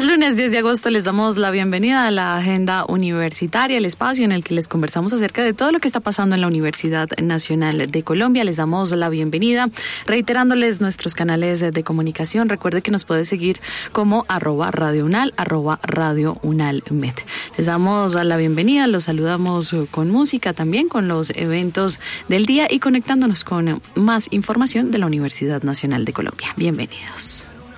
lunes 10 de agosto les damos la bienvenida a la Agenda Universitaria, el espacio en el que les conversamos acerca de todo lo que está pasando en la Universidad Nacional de Colombia. Les damos la bienvenida reiterándoles nuestros canales de comunicación. Recuerde que nos puede seguir como @radiounal, @radiounalmed. Les damos la bienvenida, los saludamos con música, también con los eventos del día y conectándonos con más información de la Universidad Nacional de Colombia. Bienvenidos.